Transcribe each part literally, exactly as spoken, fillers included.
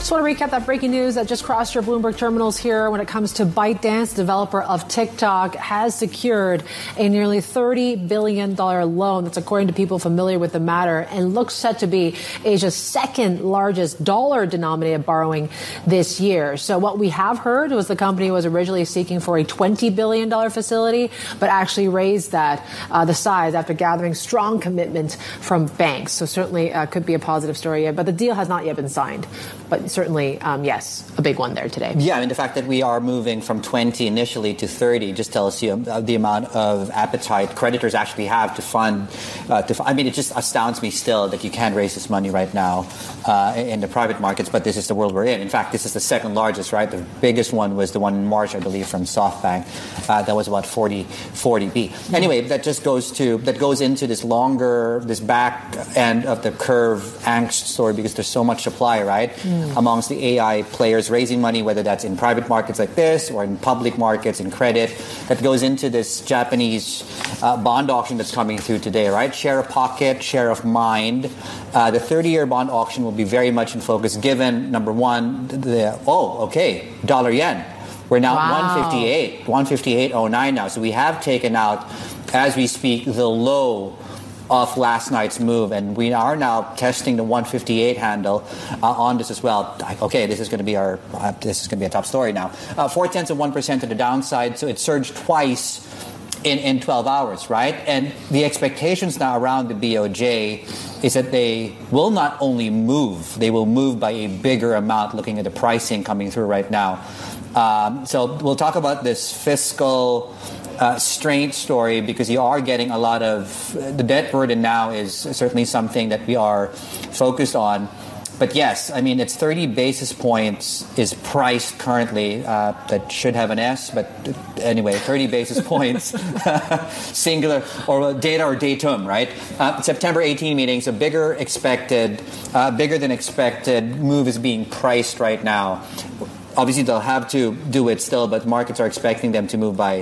Just want to recap that breaking news that just crossed your Bloomberg terminals here when it comes to ByteDance, developer of TikTok, has secured a nearly thirty billion dollars loan. That's according to people familiar with the matter, and looks set to be Asia's second largest dollar-denominated borrowing this year. So what we have heard was the company was originally seeking for a twenty billion dollars facility, but actually raised that, uh, the size after gathering strong commitment from banks. So certainly uh, could be a positive story yet, but the deal has not yet been signed. But certainly, um, yes, a big one there today. Yeah, I mean, the fact that we are moving from twenty initially to thirty just tells you uh, the amount of appetite creditors actually have to fund. Uh, to, I mean, it just astounds me still that you can't raise this money right now uh, in the private markets, but this is the world we're in. In fact, this is the second largest, right? The biggest one was the one in March, I believe, from SoftBank. Uh, that was about forty, forty B. Anyway, that just goes to, that goes into this longer, this back end of the curve angst story because there's so much supply, right? Mm. Amongst the A I players raising money, whether that's in private markets like this or in public markets in credit, that goes into this Japanese uh, bond auction that's coming through today, right? Share of pocket, share of mind. Uh, the thirty-year bond auction will be very much in focus given, number one, the, oh, okay, dollar yen. We're now wow. one fifty-eight, one fifty-eight oh nine now. So we have taken out, as we speak, the low of last night's move, and we are now testing the one fifty-eight handle uh, on this as well. Okay, this is going to be our uh, this is going to be a top story now. Uh, Four tenths of one percent to the downside, so it surged twice in in twelve hours, right? And the expectations now around the B O J is that they will not only move, they will move by a bigger amount. Looking at the pricing coming through right now, um, so we'll talk about this fiscal Uh, strained story because you are getting a lot of the debt burden now is certainly something that we are focused on. But yes, I mean, it's thirty basis points is priced currently. Uh, that should have an S, but anyway, thirty basis points, singular, or data or datum, right? Uh, September eighteenth meetings, a bigger expected, uh, bigger than expected move is being priced right now. Obviously, they'll have to do it still, but markets are expecting them to move by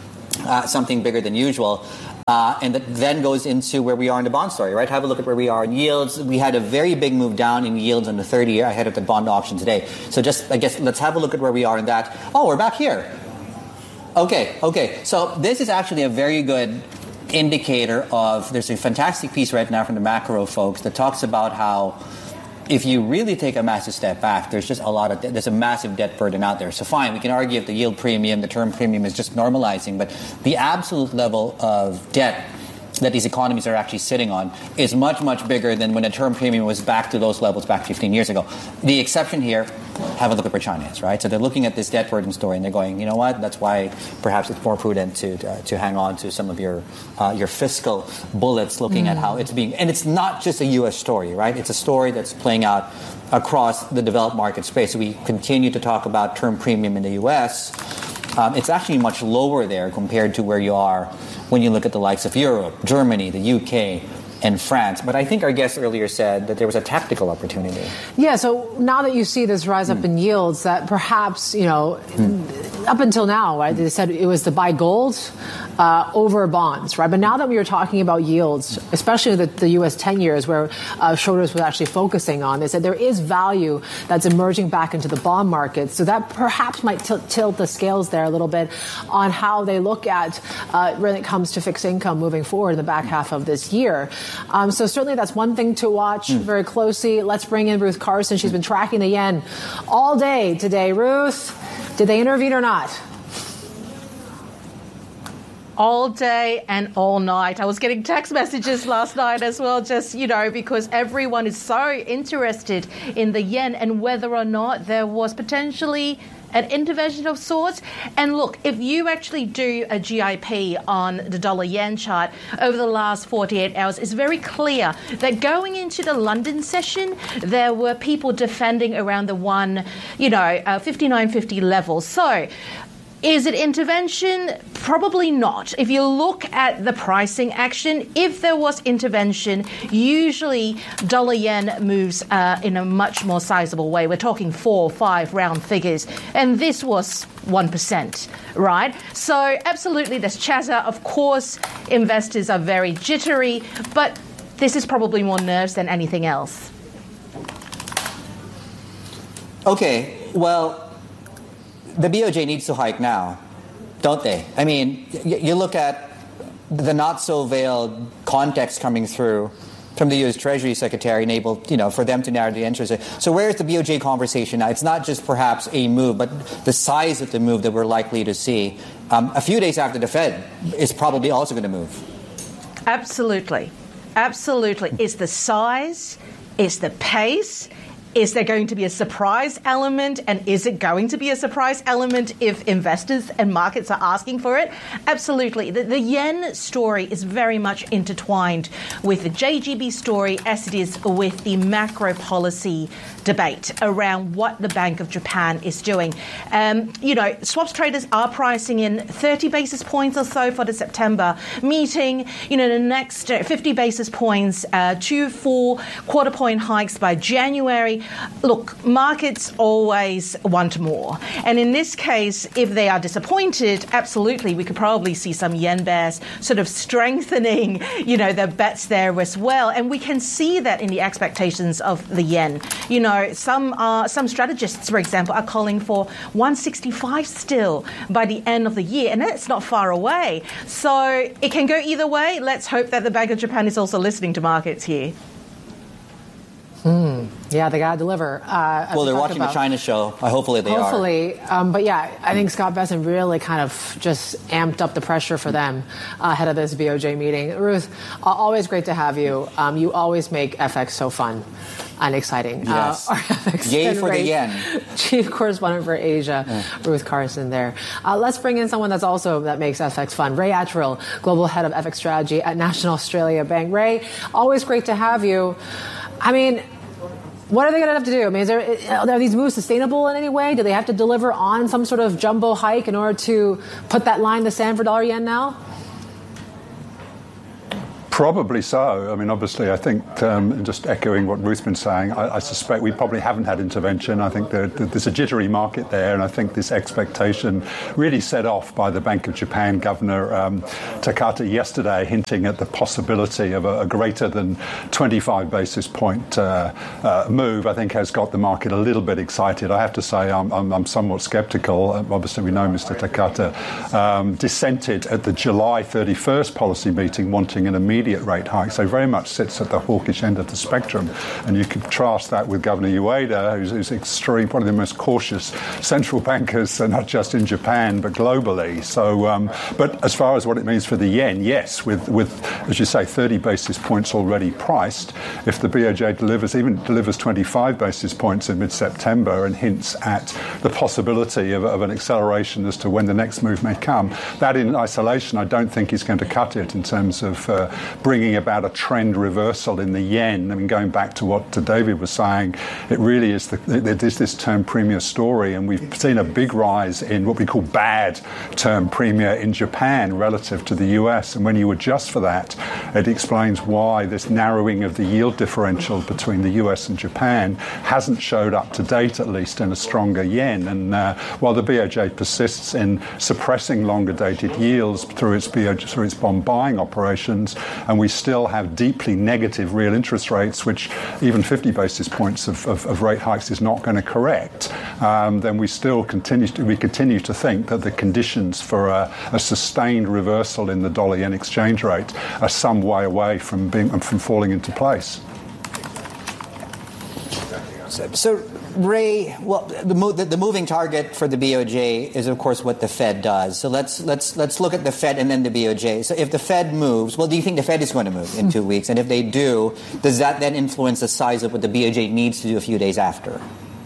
Uh, something bigger than usual. Uh, and that then goes into where we are in the bond story, right? Have a look at where we are in yields. We had a very big move down in yields on the thirty-year ahead of the bond auction today. So just, I guess, let's have a look at where we are in that. Oh, we're back here. Okay, okay. So this is actually a very good indicator of, there's a fantastic piece right now from the macro folks that talks about how if you really take a massive step back, there's just a lot of, de- there's a massive debt burden out there. So fine, we can argue if the yield premium, the term premium is just normalizing, but the absolute level of debt that these economies are actually sitting on is much, much bigger than when the term premium was back to those levels back fifteen years ago. The exception here, have a look at where China is, right? So they're looking at this debt burden story and they're going, you know what, that's why perhaps it's more prudent to uh, to hang on to some of your uh, your fiscal bullets, looking mm. at how it's being, and it's not just a U S story, right? It's a story that's playing out across the developed market space. So we continue to talk about term premium in the U S. Um, it's actually much lower there compared to where you are when you look at the likes of Europe, Germany, the U K, and France. But I think our guest earlier said that there was a tactical opportunity. Yeah, so now that you see this rise up mm. in yields, that perhaps, you know, mm. up until now, right, they said it was to buy gold uh, over bonds, right? But now that we are talking about yields, especially the, the U S ten years where uh, Schroders was actually focusing on, they said there is value that's emerging back into the bond market. So that perhaps might t- tilt the scales there a little bit on how they look at uh, when it comes to fixed income moving forward in the back half of this year. Um, so certainly that's one thing to watch mm. very closely. Let's bring in Ruth Carson. She's been tracking the yen all day today. Ruth, did they intervene or not? All day and all night. I was getting text messages last night as well, just, you know, because everyone is so interested in the yen and whether or not there was potentially an intervention of sorts. And look, if you actually do a G I P on the dollar yen chart over the last forty-eight hours, it's very clear that going into the London session, there were people defending around the one, you know, uh, fifty-nine fifty level. So is it intervention? Probably not. If you look at the pricing action, if there was intervention, usually dollar yen moves uh, in a much more sizable way. We're talking four, five round figures. And this was one percent, right? So absolutely, there's chatter. Of course, investors are very jittery, but this is probably more nerves than anything else. Okay, well, the B O J needs to hike now, don't they? I mean, y- you look at the not-so-veiled context coming through from the U S Treasury Secretary and able, you know, for them to narrow the interest. So where is the B O J conversation now? It's not just perhaps a move, but the size of the move that we're likely to see. Um, a few days after the Fed is probably also going to move. Absolutely. Absolutely. It's the size, it's the pace. Is there going to be a surprise element? And is it going to be a surprise element if investors and markets are asking for it? Absolutely. The, the yen story is very much intertwined with the J G B story as it is with the macro policy debate around what the Bank of Japan is doing. Um, you know, swaps traders are pricing in thirty basis points or so for the September meeting. You know, the next fifty basis points, uh, two, four quarter point hikes by January. Look, markets always want more. And in this case, if they are disappointed, absolutely, we could probably see some yen bears sort of strengthening, you know, their bets there as well. And we can see that in the expectations of the yen. You know, some are, some strategists, for example, are calling for one sixty-five still by the end of the year. And that's not far away. So it can go either way. Let's hope that the Bank of Japan is also listening to markets here. Mm. Yeah, they got to deliver. Uh, well, they're watching about. the China show. Uh, hopefully they hopefully. are. Hopefully. Um, but yeah, I think Scott Bessent really kind of just amped up the pressure for them uh, ahead of this B O J meeting. Ruth, uh, always great to have you. Um, you always make F X so fun and exciting. Yes. Uh, our F X Yay for the yen. Chief correspondent for Asia, yeah. Ruth Carson there. Uh, let's bring in someone that's also, that makes F X fun. Ray Attrill, Global Head of F X Strategy at National Australia Bank. Ray, always great to have you. I mean, what are they going to have to do? I mean, is there, are these moves sustainable in any way? Do they have to deliver on some sort of jumbo hike in order to put that line in the sand for dollar yen now? Probably so. I mean, obviously, I think, um, and just echoing what Ruth's been saying, I, I suspect we probably haven't had intervention. I think there, there's a jittery market there, and I think this expectation really set off by the Bank of Japan Governor um, Takata yesterday, hinting at the possibility of a, a greater than twenty-five basis point uh, uh, move, I think has got the market a little bit excited. I have to say I'm, I'm, I'm somewhat sceptical. Obviously, we know Mister Takata um, dissented at the July thirty-first policy meeting, wanting an immediate rate hike, so very much sits at the hawkish end of the spectrum. And you contrast that with Governor Ueda, who's, who's extreme, one of the most cautious central bankers, uh, not just in Japan but globally. So, um, but as far as what it means for the yen, yes, with with as you say, thirty basis points already priced. If the B O J delivers even delivers twenty-five basis points in mid-September and hints at the possibility of, of an acceleration as to when the next move may come, that in isolation, I don't think is going to cut it in terms of uh, bringing about a trend reversal in the yen. I mean, going back to what David was saying, it really is the, there's this term premia story, and we've seen a big rise in what we call bad term premia in Japan relative to the U S. And when you adjust for that, it explains why this narrowing of the yield differential between the U S and Japan hasn't showed up to date, at least in a stronger yen. And uh, while the B O J persists in suppressing longer dated yields through its B O J, through its bond buying operations, and we still have deeply negative real interest rates, which even fifty basis points of, of, of rate hikes is not going to correct, um, then we still continue to, we continue to think that the conditions for a, a sustained reversal in the dollar yen exchange rate are some way away from being from falling into place. So, so Ray, well, the, mo- the, the moving target for the B O J is, of course, what the Fed does. So let's let's let's look at the Fed and then the B O J. So if the Fed moves, well, do you think the Fed is going to move in two weeks? And if they do, does that then influence the size of what the B O J needs to do a few days after?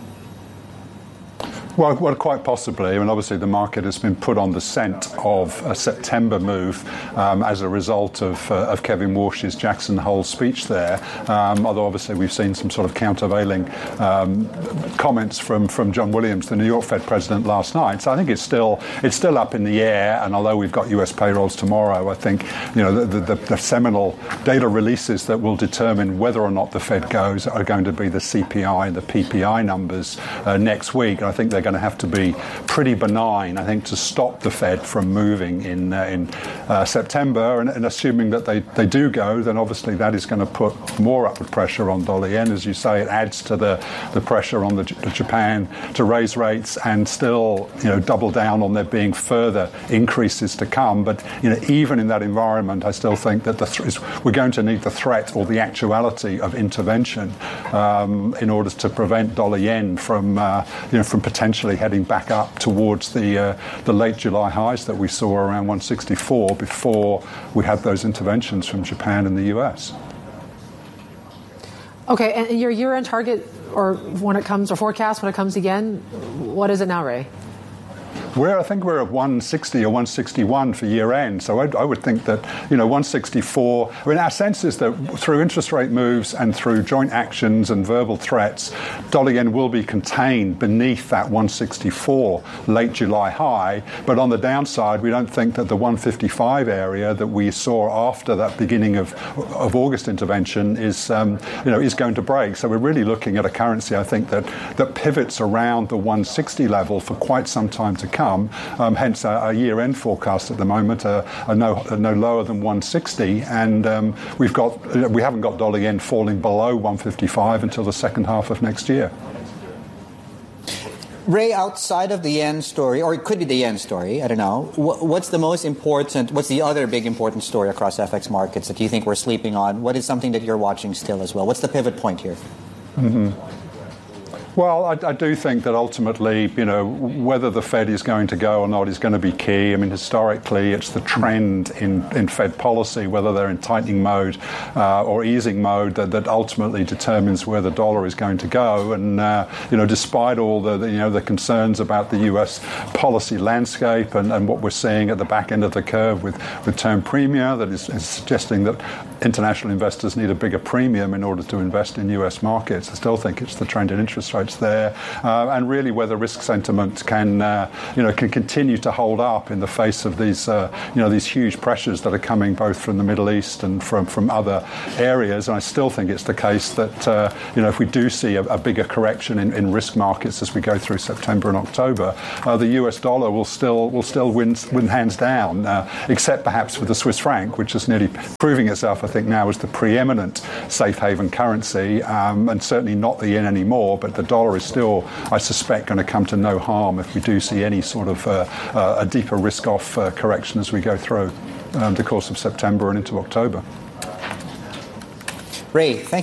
Well, well, quite possibly. I mean, obviously, the market has been put on the scent of a September move um, as a result of, uh, of Kevin Walsh's Jackson Hole speech there. Um, although, obviously, we've seen some sort of countervailing um, comments from, from John Williams, the New York Fed president, last night. So I think it's still it's still up in the air. And although we've got U S payrolls tomorrow, I think you know the, the, the seminal data releases that will determine whether or not the Fed goes are going to be the C P I and the P P I numbers uh, next week. And I think they're they're going to have to be pretty benign, I think, to stop the Fed from moving in uh, in uh, September. And, and assuming that they, they do go, then obviously that is going to put more upward pressure on dollar yen. As you say, it adds to the, the pressure on the, the Japan to raise rates and still, you know, double down on there being further increases to come. But, you know, even in that environment, I still think that the th- we're going to need the threat or the actuality of intervention um, in order to prevent dollar yen from, uh, you know, from potentially heading back up towards the uh, the late July highs that we saw around one sixty-four before we had those interventions from Japan and the U S. Okay, and your year-end target, or when it comes, or forecast when it comes again, what is it now, Ray? We're, I think we're at one sixty or one sixty-one for year end. So I, I would think that, you know, one sixty-four, I mean, our sense is that through interest rate moves and through joint actions and verbal threats, dollar yen will be contained beneath that one sixty-four late July high. But on the downside, we don't think that the one fifty-five area that we saw after that beginning of, of August intervention is, um, you know, is going to break. So we're really looking at a currency, I think, that, that pivots around the one sixty level for quite some time to come. Um, hence, our, our year-end forecast at the moment are, are, no, are no lower than one sixty, and um, we've got we haven't got dollar yen falling below one fifty-five until the second half of next year. Ray, outside of the yen story, or it could be the yen story, I don't know, what's the most important, what's the other big important story across F X markets that you think we're sleeping on? What is something that you're watching still as well? What's the pivot point here? Mm-hmm. Well, I, I do think that ultimately, you know, whether the Fed is going to go or not is going to be key. I mean, historically, it's the trend in, in Fed policy, whether they're in tightening mode uh, or easing mode, that, that ultimately determines where the dollar is going to go. And, uh, you know, despite all the, the, you know, the concerns about the U S policy landscape and, and what we're seeing at the back end of the curve with, with term premia, that is, is suggesting that international investors need a bigger premium in order to invest in U S markets, I still think it's the trend in interest rates there, uh, and really whether risk sentiment can, uh, you know, can continue to hold up in the face of these, uh, you know, these huge pressures that are coming both from the Middle East and from, from other areas. And I still think it's the case that, uh, you know, if we do see a, a bigger correction in, in risk markets as we go through September and October, uh, the U S dollar will still will still win, win hands down, uh, except perhaps for the Swiss franc, which is nearly proving itself, I think, now as the preeminent safe haven currency, um, and certainly not the yen anymore, but the dollar is still, I suspect, going to come to no harm if we do see any sort of uh, uh, a deeper risk-off uh, correction as we go through um, the course of September and into October. Ray, thank